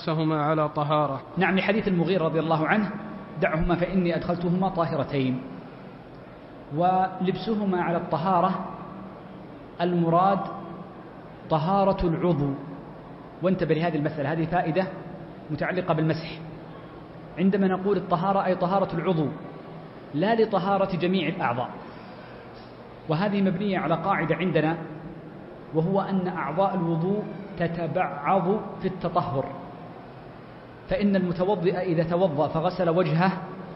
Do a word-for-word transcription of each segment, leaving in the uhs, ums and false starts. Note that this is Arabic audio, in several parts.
لبسهما على طهارة. نعم، لحديث المغيرة رضي الله عنه: دعهما فإني أدخلتهما طاهرتين. ولبسهما على الطهارة المراد طهارة العضو. وانتبه لهذه المسألة، هذه فائدة متعلقة بالمسح. عندما نقول الطهارة أي طهارة العضو، لا لطهارة جميع الأعضاء. وهذه مبنية على قاعدة عندنا، وهو أن أعضاء الوضوء تتبعض في التطهر. فإن المتوضئ إذا توضأ فغسل وجهه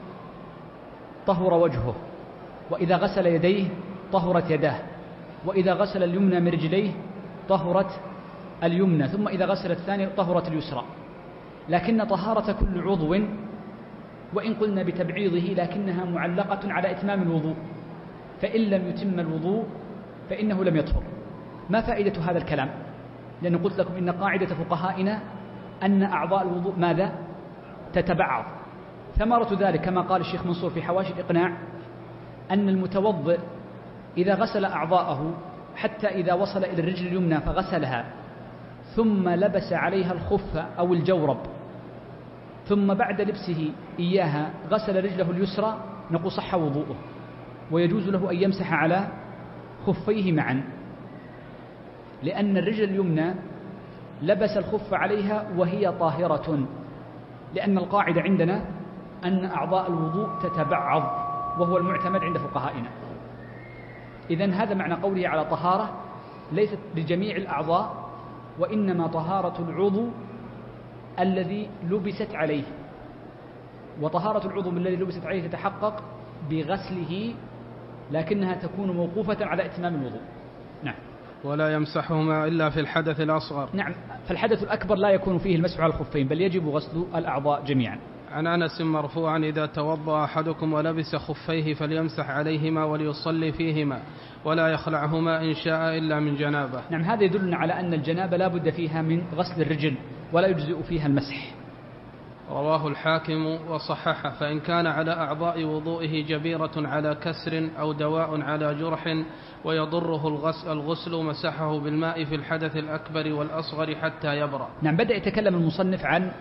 طهر وجهه، وإذا غسل يديه طهرت يداه، وإذا غسل اليمنى من رجليه طهرت اليمنى، ثم إذا غسل الثاني طهرت اليسرى. لكن طهارة كل عضو وإن قلنا بتبعيضه لكنها معلقة على إتمام الوضوء، فإن لم يتم الوضوء فإنه لم يطهر. ما فائدة هذا الكلام؟ لأن قلت لكم إن قاعدة فقهائنا أن أعضاء الوضوء ماذا؟ تتبعض. ثمرة ذلك كما قال الشيخ منصور في حواشي الإقناع أن المتوضئ إذا غسل أعضاءه حتى إذا وصل إلى الرجل اليمنى فغسلها، ثم لبس عليها الخف أو الجورب، ثم بعد لبسه إياها غسل رجله اليسرى، نقول صح وضوءه، ويجوز له أن يمسح على خفيه معا، لأن الرجل اليمنى لبس الخف عليها وهي طاهرة، لأن القاعدة عندنا أن أعضاء الوضوء تتبعض، وهو المعتمد عند فقهائنا. إذن هذا معنى قوله على طهارة، ليست لجميع الأعضاء، وإنما طهارة العضو الذي لبست عليه. وطهارة العضو الذي لبست عليه تتحقق بغسله، لكنها تكون موقوفة على إتمام الوضوء. نعم. ولا يمسحهما إلا في الحدث الأصغر. نعم، فالحدث الأكبر لا يكون فيه المسح على الخفين، بل يجب غسل الأعضاء جميعا. عن أنس مرفوعا: إذا توضأ أحدكم ولبس خفيه فليمسح عليهما وليصلي فيهما ولا يخلعهما إن شاء إلا من جنابه. نعم، هذا يدلنا على أن الجنابة لا بد فيها من غسل الرجل ولا يجزئ فيها المسح. رواه الحاكم وصححه. فإن كان على أعضاء وضوئه جبيرة على كسر أو دواء على جرح ويضره الغسل مسحه بالماء في الحدث الأكبر والأصغر حتى يبرأ. نعم، بدأ يتكلم المصنف عن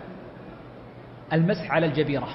المسح على الجبيرة.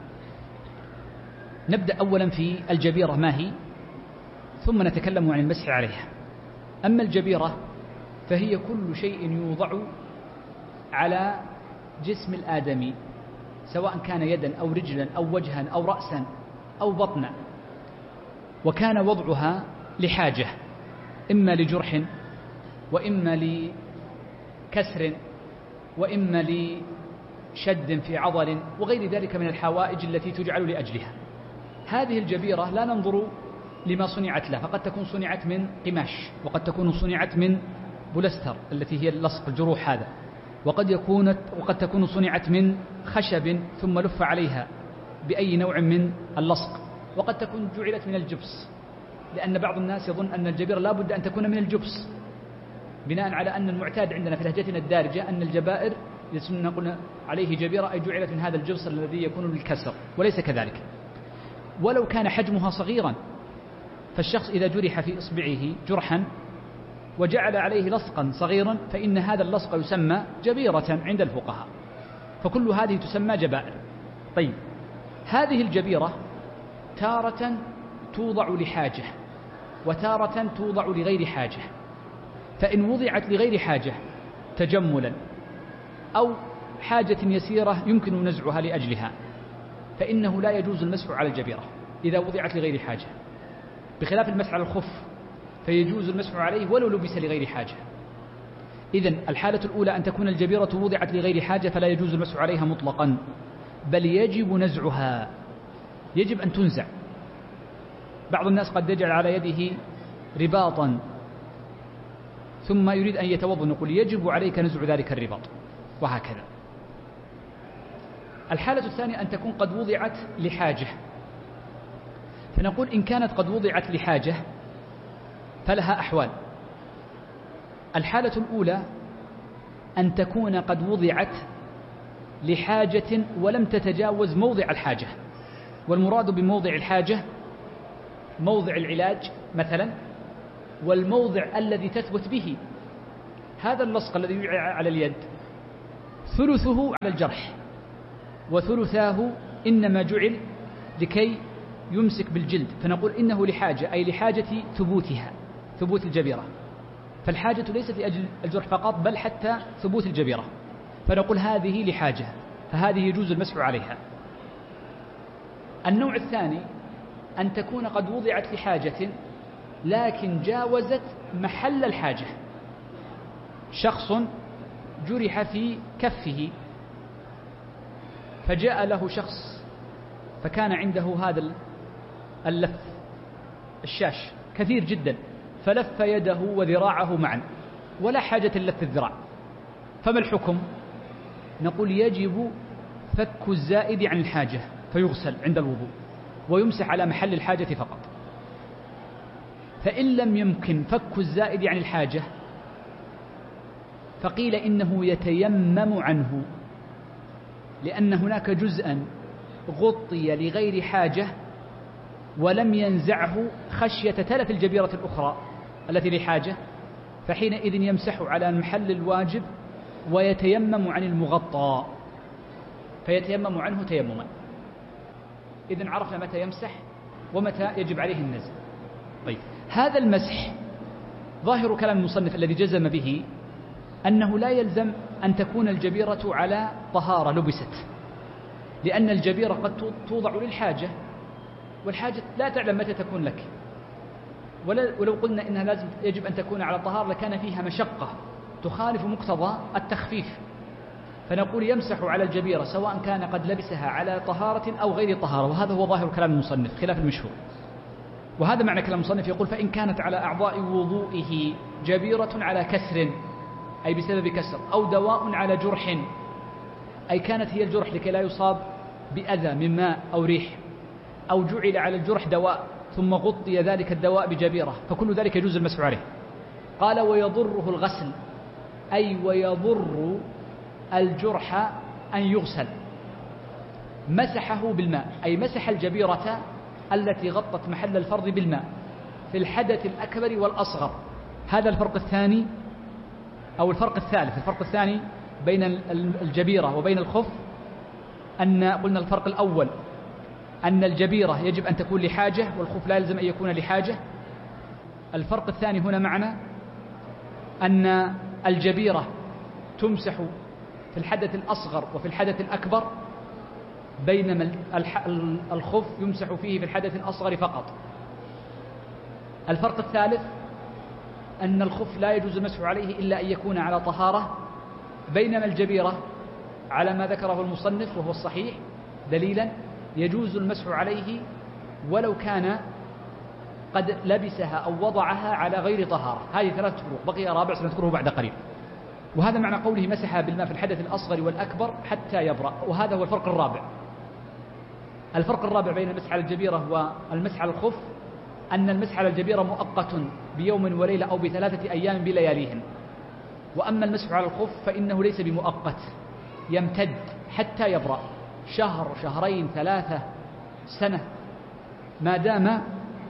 نبدأ أولا في الجبيرة ما هي، ثم نتكلم عن المسح عليها. أما الجبيرة فهي كل شيء يوضع على جسم الآدمي، سواء كان يدا أو رجلا أو وجها أو رأسا أو بطنا، وكان وضعها لحاجة، إما لجرح وإما لكسر وإما لشد في عضل وغير ذلك من الحوائج التي تجعل لأجلها. هذه الجبيرة لا ننظر لما صنعت له، فقد تكون صنعت من قماش، وقد تكون صنعت من بولستر التي هي اللصق الجروح هذا، وقد يكون وقد تكون صنعت من خشب ثم لف عليها بأي نوع من اللصق، وقد تكون جعلت من الجبس، لأن بعض الناس يظن أن الجبيرة لا بد أن تكون من الجبس، بناء على أن المعتاد عندنا في لهجتنا الدارجة أن الجبائر نقول عليه جبيرة أي جعلت من هذا الجبس الذي يكون للكسر، وليس كذلك. ولو كان حجمها صغيرا، فالشخص إذا جرح في إصبعه جرحا وجعل عليه لصقا صغيرا فإن هذا اللصق يسمى جبيرة عند الفقهاء، فكل هذه تسمى جبائر. طيب، هذه الجبيرة تارة توضع لحاجة وتارة توضع لغير حاجة، فإن وضعت لغير حاجة تجملا أو حاجة يسيرة يمكن نزعها لأجلها فإنه لا يجوز المسح على الجبيرة إذا وضعت لغير حاجة، بخلاف المسح على الخف فيجوز المسح عليه ولو لبس لغير حاجة. إذن الحالة الأولى أن تكون الجبيرة وضعت لغير حاجة فلا يجوز المسح عليها مطلقا، بل يجب نزعها، يجب أن تنزع. بعض الناس قد يجعل على يده رباطا ثم يريد أن يتوضأ، نقول يجب عليك نزع ذلك الرباط، وهكذا. الحالة الثانية أن تكون قد وضعت لحاجة، فنقول إن كانت قد وضعت لحاجة فلها أحوال. الحالة الأولى أن تكون قد وضعت لحاجة ولم تتجاوز موضع الحاجة، والمراد بموضع الحاجة موضع العلاج مثلا، والموضع الذي تثبت به. هذا اللصق الذي يوضع على اليد ثلثه على الجرح وثلثاه إنما جعل لكي يمسك بالجلد، فنقول إنه لحاجة، أي لحاجة ثبوتها، ثبوت الجبيرة، فالحاجة ليست لأجل الجرح فقط بل حتى ثبوت الجبيرة، فنقول هذه لحاجة، فهذه يجوز المسح عليها. النوع الثاني أن تكون قد وضعت لحاجة لكن جاوزت محل الحاجة، شخص جرح في كفه فجاء له شخص فكان عنده هذا اللف الشاش كثير جدا فلف يده وذراعه معا ولا حاجة لف الذراع، فما الحكم؟ نقول يجب فك الزائد عن الحاجة فيغسل عند الوضوء ويمسح على محل الحاجة فقط. فإن لم يمكن فك الزائد عن الحاجة فقيل إنه يتيمم عنه، لأن هناك جزءا غطي لغير حاجة ولم ينزعه خشية تلف الجبيرة الأخرى التي لحاجة، فحينئذ يمسح على المحل الواجب ويتيمم عن المغطى، فيتيمم عنه تيمما. إذن عرفنا متى يمسح ومتى يجب عليه النزع. طيب، هذا المسح ظاهر كلام المصنف الذي جزم به أنه لا يلزم أن تكون الجبيرة على طهارة لبست، لأن الجبيرة قد توضع للحاجة والحاجة لا تعلم متى تكون لك، ولو قلنا إنها لازم يجب أن تكون على طهارة لكان فيها مشقة تخالف مقتضى التخفيف، فنقول يمسح على الجبيرة سواء كان قد لبسها على طهارة أو غير طهارة، وهذا هو ظاهر كلام المصنف خلاف المشهور. وهذا معنى كلام المصنف، يقول فإن كانت على أعضاء وضوئه جبيرة على كسر أي بسبب كسر، أو دواء على جرح أي كانت هي الجرح لكي لا يصاب بأذى من ماء أو ريح، أو جعل على الجرح دواء ثم غطي ذلك الدواء بجبيرة، فكل ذلك يجوز المسح عليه. قال ويضره الغسل أي ويضر الجرح أن يغسل، مسحه بالماء أي مسح الجبيرة التي غطت محل الفرض بالماء في الحدث الأكبر والأصغر. هذا الفرق الثاني أو الفرق الثالث. الفرق الثاني بين الجبيرة وبين الخف أن قلنا الفرق الأول أن الجبيرة يجب أن تكون لحاجة والخف لا يلزم أن يكون لحاجة. الفرق الثاني هنا معنا أن الجبيرة تمسح في الحدث الأصغر وفي الحدث الأكبر، بينما الخف يمسح فيه في الحدث الأصغر فقط. الفرق الثالث أن الخف لا يجوز المسح عليه إلا أن يكون على طهارة، بينما الجبيرة على ما ذكره المصنف وهو الصحيح دليلا يجوز المسح عليه ولو كان قد لبسها أو وضعها على غير طهارة. هذه ثلاث فروق، بقي رابع سنذكره بعد قليل. وهذا معنى قوله مسح بالماء في الحدث الأصغر والأكبر حتى يبرأ، وهذا هو الفرق الرابع. الفرق الرابع بين المسح على الجبيرة والمسح على الخف أن المسح على الجبيرة مؤقت بيوم وليلة أو بثلاثة أيام بلياليهم، وأما المسح على الخف فإنه ليس بمؤقت، يمتد حتى يبرأ، شهر شهرين ثلاثة سنة، ما دام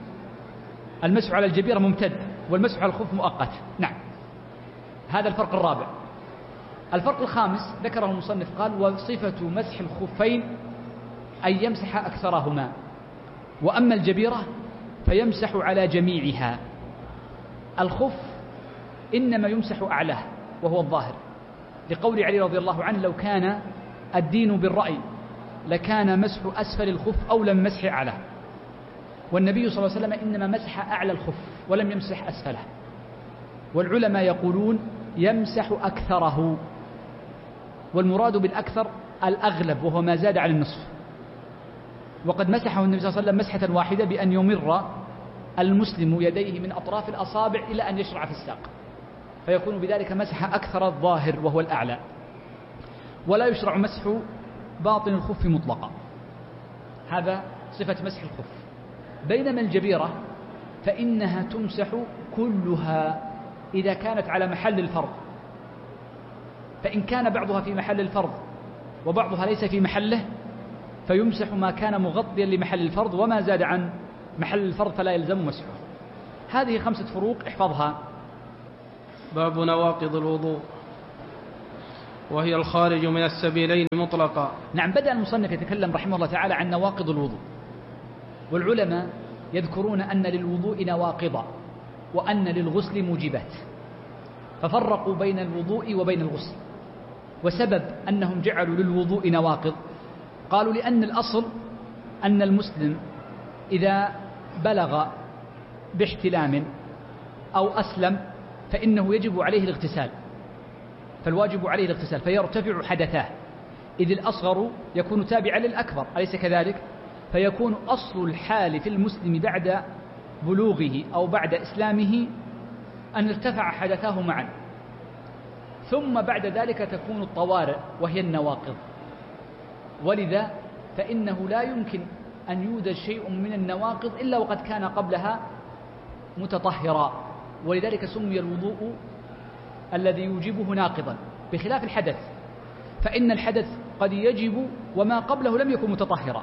المسح على الجبيرة ممتد والمسح على الخف مؤقت. نعم، هذا الفرق الرابع. الفرق الخامس ذكره المصنف قال وصفة مسح الخفين أن يمسح أكثرهما، وأما الجبيرة فيمسح على جميعها. الخف إنما يمسح أعلاه وهو الظاهر، لقول علي رضي الله عنه لو كان الدين بالرأي لكان مسح أسفل الخف أولى من مسح أعلاه، والنبي صلى الله عليه وسلم إنما مسح أعلى الخف ولم يمسح أسفله. والعلماء يقولون يمسح أكثره، والمراد بالأكثر الأغلب وهو ما زاد على النصف. وقد مسحه النبي صلى الله عليه وسلم مسحة واحدة بأن يمر المسلم يديه من أطراف الأصابع إلى أن يشرع في الساق، فيكون بذلك مسح أكثر الظاهر وهو الأعلى. ولا يشرع مسح باطن الخف مطلقا، هذا صفة مسح الخف. بينما الجبيرة فإنها تمسح كلها إذا كانت على محل الفرض، فإن كان بعضها في محل الفرض وبعضها ليس في محله فيمسح ما كان مغطيا لمحل الفرض، وما زاد عن محل الفرض فلا يلزم مسحه. هذه خمسة فروق احفظها. باب نواقض الوضوء. وهي الخارج من السبيلين مطلقا. نعم. بدأ المصنف يتكلم رحمه الله تعالى عن نواقض الوضوء، والعلماء يذكرون أن للوضوء نواقض وأن للغسل موجبات، ففرقوا بين الوضوء وبين الغسل. وسبب أنهم جعلوا للوضوء نواقض قالوا لأن الأصل أن المسلم إذا بلغ باحتلام أو أسلم فإنه يجب عليه الاغتسال، فالواجب عليه الاغتسال فيرتفع حدثاه، إذ الأصغر يكون تابعا للأكبر، أليس كذلك؟ فيكون أصل الحال في المسلم بعد بلوغه أو بعد إسلامه أن ارتفع حدثاه معا، ثم بعد ذلك تكون الطوارئ وهي النواقض. ولذا فإنه لا يمكن أن يوجد شيء من النواقض إلا وقد كان قبلها متطهرا، ولذلك سمي الوضوء الذي يوجبه ناقضا، بخلاف الحدث فإن الحدث قد يجب وما قبله لم يكن متطهرا،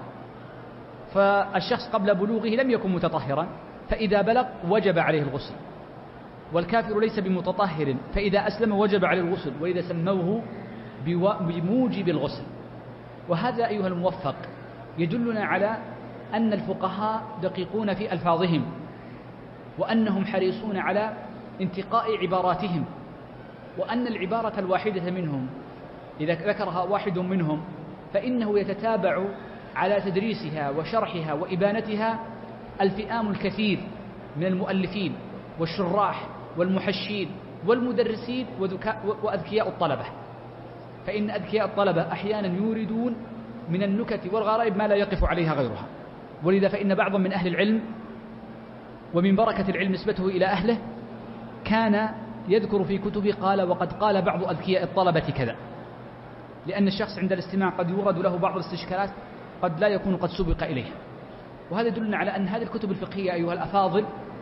فالشخص قبل بلوغه لم يكن متطهرا فإذا بلغ وجب عليه الغسل، والكافر ليس بمتطهر فإذا أسلم وجب عليه الغسل، وإذا سموه بموجب الغسل. وهذا أيها الموفق يدلنا على أن الفقهاء دقيقون في ألفاظهم، وأنهم حريصون على انتقاء عباراتهم، وأن العبارة الواحدة منهم إذا ذكرها واحد منهم فإنه يتتابع على تدريسها وشرحها وإبانتها الفئام الكثير من المؤلفين والشراح والمحشين والمدرسين وأذكياء الطلبة، فإن أذكياء الطلبة أحيانا يوردون من النكت والغرائب ما لا يقف عليها غيرها. ولذا فإن بعضا من أهل العلم ومن بركة العلم نسبته إلى أهله كان يذكر في كتبه قال وقد قال بعض أذكياء الطلبة كذا، لأن الشخص عند الاستماع قد يورد له بعض الاستشكالات قد لا يكون قد سبق إليه. وهذا يدلنا على أن هذه الكتب الفقهية أيها الأفاضل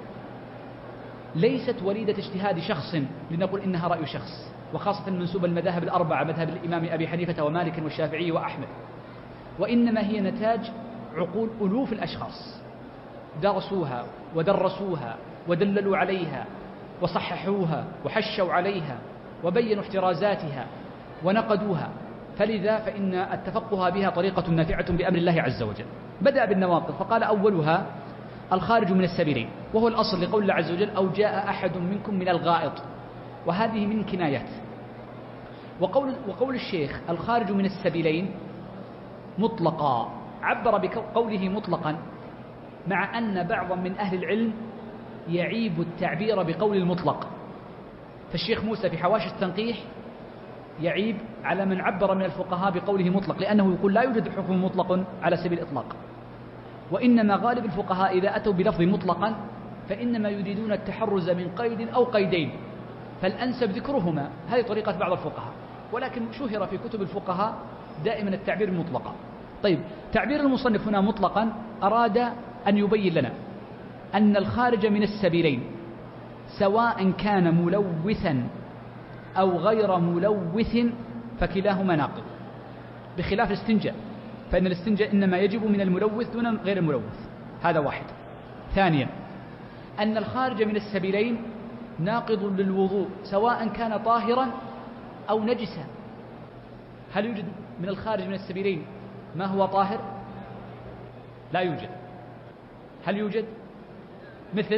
ليست وليدة اجتهاد شخص لنقول إنها رأي شخص، وخاصة منسوب المذاهب الأربعة مذهب الإمام أبي حنيفة ومالك والشافعي وأحمد، وإنما هي نتاج عقول ألوف الأشخاص درسوها ودرسوها ودللوا عليها وصححوها وحشوا عليها وبينوا احترازاتها ونقدوها، فلذا فإن التفقه بها طريقة نافعة بأمر الله عز وجل. بدأ بالنواقض فقال أولها الخارج من السبيلين، وهو الأصل لقول الله عز وجل أو جاء أحد منكم من الغائط، وهذه من كنايات. وقول, وقول الشيخ الخارج من السبيلين مطلقا، عبر بقوله مطلقا مع أن بعضا من أهل العلم يعيب التعبير بقول المطلق، فالشيخ موسى في حواشي التنقيح يعيب على من عبر من الفقهاء بقوله مطلق، لأنه يقول لا يوجد حكم مطلق على سبيل الإطلاق، وإنما غالب الفقهاء إذا أتوا بلفظ مطلقا فإنما يريدون التحرز من قيد أو قيدين، فالأنسب ذكرهما، هذه طريقة بعض الفقهاء، ولكن شهر في كتب الفقهاء دائما التعبير مطلقا. طيب، تعبير المصنف هنا مطلقا أراد أن يبين لنا أن الخارج من السبيلين سواء كان ملوثا أو غير ملوث فكلاهما ناقض، بخلاف الاستنجاء، فإن الاستنجاء إنما يجب من الملوث دون غير الملوث، هذا واحد. ثانيا أن الخارج من السبيلين ناقض للوضوء سواء كان طاهرا أو نجسا. هل يوجد من الخارج من السبيلين ما هو طاهر؟ لا يوجد. هل يوجد؟ مثل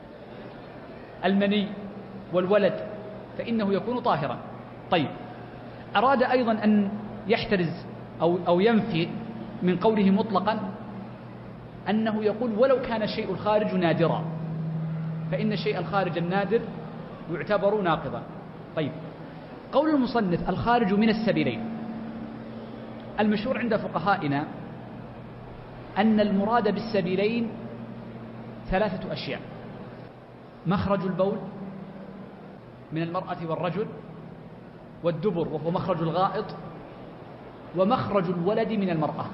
المني والولد فإنه يكون طاهرا. طيب، أراد أيضا أن يحترز أو, أو ينفي من قوله مطلقا أنه يقول ولو كان الشيء الخارج نادرا، فإن الشيء الخارج النادر يعتبر ناقضا. طيب، قول المصنف الخارج من السبيلين، المشهور عند فقهائنا أن المراد بالسبيلين ثلاثة أشياء: مخرج البول من المرأة والرجل، والدبر وهو مخرج الغائط، ومخرج الولد من المرأة.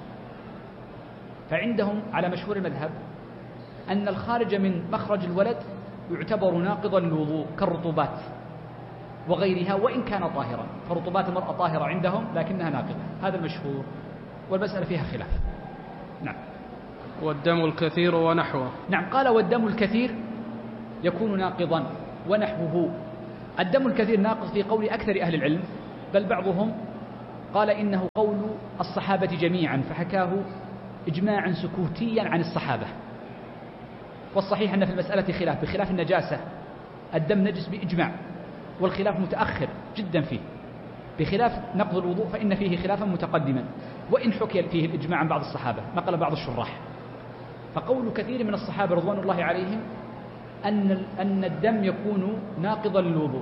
فعندهم على مشهور المذهب أن الخارج من مخرج الولد يعتبر ناقضا للوضوء كالرطوبات وغيرها وإن كان طاهرا، فرطوبات المرأة طاهرة عندهم لكنها ناقضة، هذا المشهور، والمسألة فيها خلاف. نعم. والدم الكثير ونحوه. نعم، قال والدم الكثير يكون ناقضا ونحوه. الدم الكثير ناقض في قول أكثر أهل العلم، بل بعضهم قال إنه قول الصحابة جميعا، فحكاه إجماعا سكوتيا عن الصحابة. والصحيح أن في المسألة خلاف، بخلاف النجاسة الدم نجس بإجماع، والخلاف متأخر جدا فيه، بخلاف نقض الوضوء فإن فيه خلافا متقدما، وإن حكي فيه الإجماع عن بعض الصحابة نقل بعض الشراح. فقول كثير من الصحابة رضوان الله عليهم أن أن الدم يكون ناقضا للوضوء،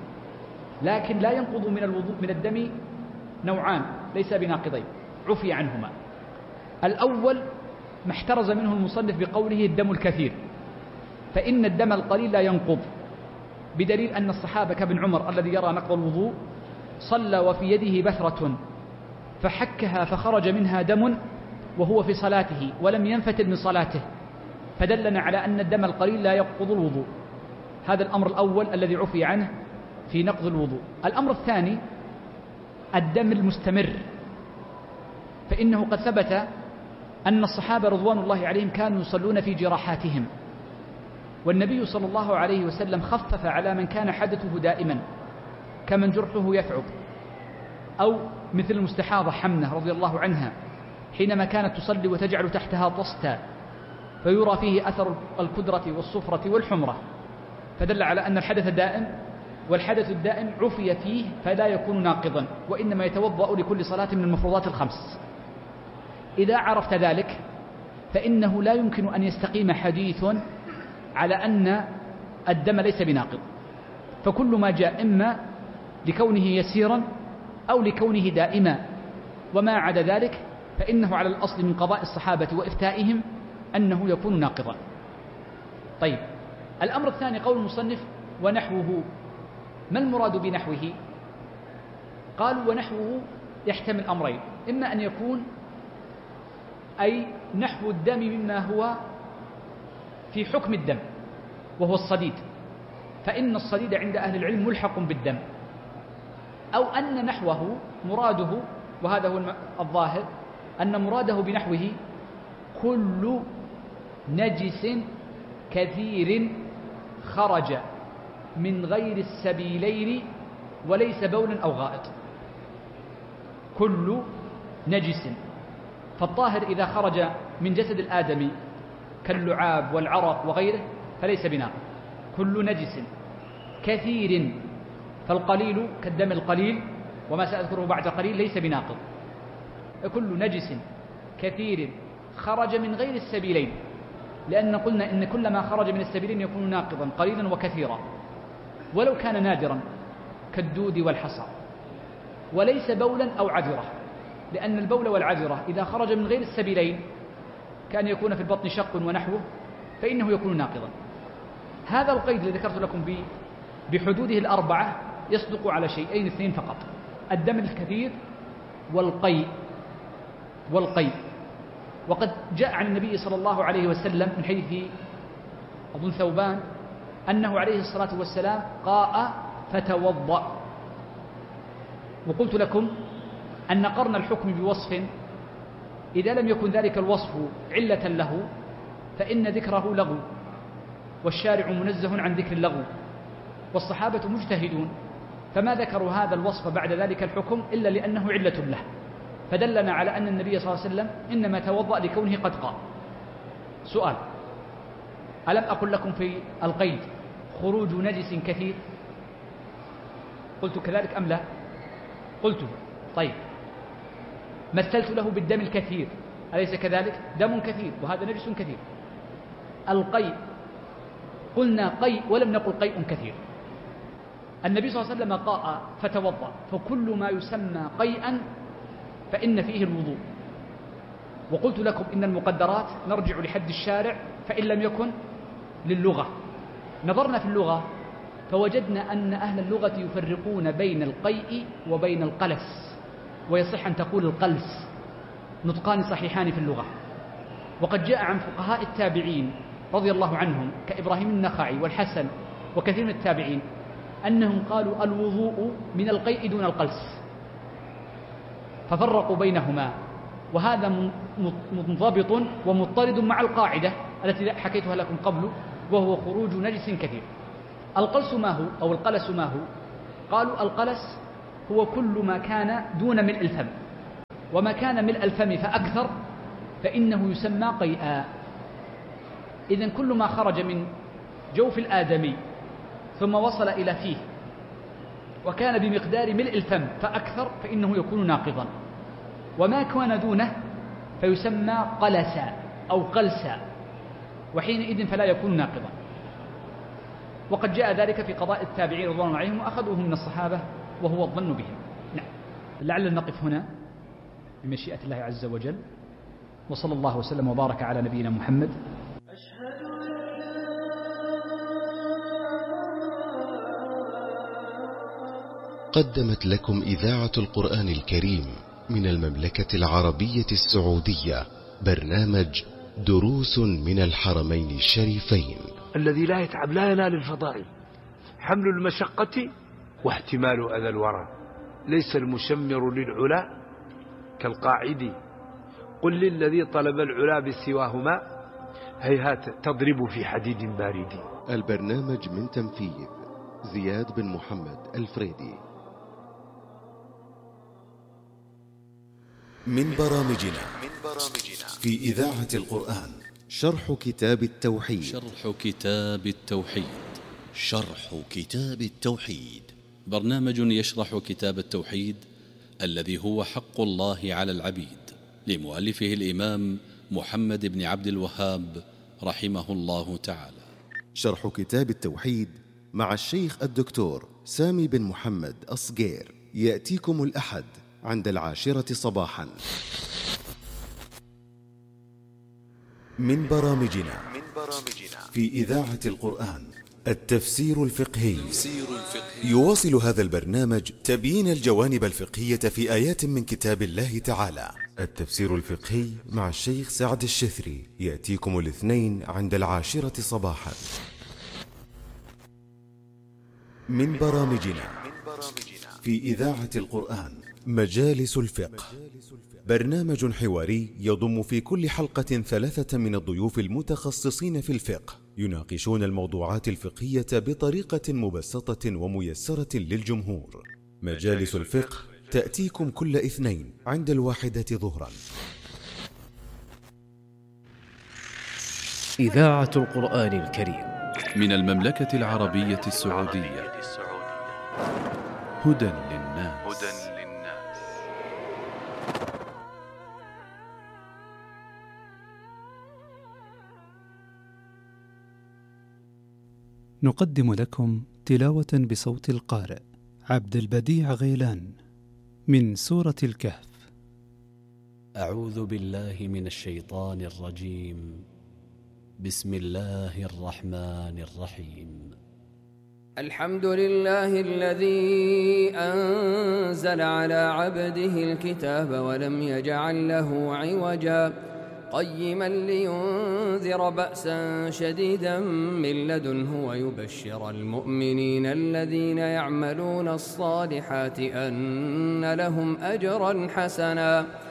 لكن لا ينقض من الوضوء من الدم نوعان ليس بناقضين عفي عنهما. الأول ما احترز منه المصنف بقوله الدم الكثير، فإن الدم القليل لا ينقض، بدليل أن الصحابة كابن عمر الذي يرى نقض الوضوء صلى وفي يده بثرة فحكها فخرج منها دم وهو في صلاته ولم ينفتل من صلاته، فدلنا على أن الدم القليل لا ينقض الوضوء. هذا الأمر الأول الذي عفي عنه في نقض الوضوء. الأمر الثاني الدم المستمر، فإنه قد ثبت أن الصحابة رضوان الله عليهم كانوا يصلون في جراحاتهم، والنبي صلى الله عليه وسلم خفف على من كان حدثه دائما كمن جرحه يثعب، أو مثل المستحاضة حمنة رضي الله عنها حينما كانت تصلي وتجعل تحتها طستا فيرى فيه أثر الكدرة والصفرة والحمرة، فدل على أن الحدث دائم، والحدث الدائم عفي فيه فلا يكون ناقضا، وإنما يتوضأ لكل صلاة من المفروضات الخمس. إذا عرفت ذلك فإنه لا يمكن أن يستقيم حديث على أن الدم ليس بناقض، فكل ما جاء إما لكونه يسيرا أو لكونه دائما، وما عدا ذلك فإنه على الأصل من قضاء الصحابة وإفتائهم أنه يكون ناقضا. طيب، الأمر الثاني قول المصنف ونحوه. ما المراد بنحوه؟ قالوا ونحوه يحتمل أمرين، إما أن يكون أي نحو الدم مما هو في حكم الدم وهو الصديد، فإن الصديد عند أهل العلم ملحق بالدم، أو أن نحوه مراده، وهذا هو الظاهر، أن مراده بنحوه كل نجس كثير خرج من غير السبيلين وليس بولا أو غائط. كل نجس، فالطاهر إذا خرج من جسد الآدمي كاللعاب والعرق وغيره فليس بناقض. كل نجس كثير، فالقليل كالدم القليل وما سأذكره بعد قليل ليس بناقض. كل نجس كثير خرج من غير السبيلين، لأن قلنا إن كل ما خرج من السبيلين يكون ناقضا قليلا وكثيرا، ولو كان نادرا كالدود والحصى، وليس بولا أو عذرة، لأن البول والعذرة إذا خرج من غير السبيلين كان يكون في البطن شق ونحوه فإنه يكون ناقضا. هذا القيد الذي ذكرت لكم بحدوده الأربعة يصدق على شيئين اثنين فقط: الدم الكثير والقيء والقيء. وقد جاء عن النبي صلى الله عليه وسلم من حديث أظن ثوبان أنه عليه الصلاة والسلام قاء فتوضأ. وقلت لكم أن قرن الحكم بوصف إذا لم يكن ذلك الوصف علة له فإن ذكره لغو، والشارع منزه عن ذكر اللغو، والصحابة مجتهدون، فما ذكروا هذا الوصف بعد ذلك الحكم إلا لأنه علة له، فدلنا على أن النبي صلى الله عليه وسلم إنما توضأ لكونه قد قام. سؤال: ألم أقل لكم في القيد خروج نجس كثير؟ قلت كذلك أم لا؟ قلت. طيب، مثلت له بالدم الكثير، أليس كذلك؟ دم كثير وهذا نجس كثير. القيء قلنا قيء ولم نقل قيء كثير. النبي صلى الله عليه وسلم قاء فتوضأ، فكل ما يسمى قيئا فإن فيه الوضوء. وقلت لكم إن المقدرات نرجع لحد الشارع فإن لم يكن للغة. نظرنا في اللغة فوجدنا أن أهل اللغة يفرقون بين القيء وبين القلس، ويصح أن تقول القلس، نطقان صحيحان في اللغة. وقد جاء عن فقهاء التابعين رضي الله عنهم كإبراهيم النخعي والحسن وكثير من التابعين أنهم قالوا الوضوء من القيء دون القلس، ففرقوا بينهما، وهذا منضبط ومضطرد مع القاعدة التي حكيتها لكم قبل، وهو خروج نجس كثير. القلس ما هو أو القلس ما هو؟ قالوا القلس هو كل ما كان دون ملء الفم، وما كان ملء الفم فأكثر فإنه يسمى قيئا. إذن كل ما خرج من جوف الآدمي ثم وصل إلى فيه وكان بمقدار ملء الفم فأكثر فإنه يكون ناقضا، وما كان دونه فيسمى قلسا أو قلسا، وحينئذ فلا يكون ناقضا. وقد جاء ذلك في قضاء التابعين رضوان الله عليهم وأخذوه من الصحابة وهو الظن بهم. نعم، لعل نقف هنا بمشيئة الله عز وجل، وصلى الله وسلم وبارك على نبينا محمد. قدمت لكم إذاعة القرآن الكريم من المملكة العربية السعودية برنامج دروس من الحرمين الشريفين. الذي لا يتعب لا ينال الفضائل. حمل المشقة واحتمال أذى الورى. ليس المشمر للعلا كالقاعد. قل للذي طلب العلا بسواهما هيهات تضرب في حديد بارد. البرنامج من تنفيذ زياد بن محمد الفريدي. من برامجنا في إذاعة القرآن شرح كتاب التوحيد. شرح كتاب التوحيد شرح كتاب التوحيد برنامج يشرح كتاب التوحيد الذي هو حق الله على العبيد، لمؤلفه الإمام محمد بن عبد الوهاب رحمه الله تعالى. شرح كتاب التوحيد مع الشيخ الدكتور سامي بن محمد أصغير يأتيكم الأحد عند العاشرة صباحا. من برامجنا في إذاعة القرآن التفسير الفقهي. يواصل هذا البرنامج تبيين الجوانب الفقهية في آيات من كتاب الله تعالى. التفسير الفقهي مع الشيخ سعد الشثري يأتيكم الاثنين عند العاشرة صباحا. من برامجنا في إذاعة القرآن مجالس الفقه، برنامج حواري يضم في كل حلقة ثلاثة من الضيوف المتخصصين في الفقه يناقشون الموضوعات الفقهية بطريقة مبسطة وميسرة للجمهور. مجالس الفقه تأتيكم كل اثنين عند الواحدة ظهرا. إذاعة القرآن الكريم من المملكة العربية السعودية. هدى للناس. نقدم لكم تلاوة بصوت القارئ عبد البديع غيلان من سورة الكهف. أعوذ بالله من الشيطان الرجيم. بسم الله الرحمن الرحيم. الحمد لله الذي أنزل على عبده الكتاب ولم يجعل له عوجا قيما لينذر بأسا شديدا من لدنه ويبشر المؤمنين الذين يعملون الصالحات أن لهم أجرا حسنا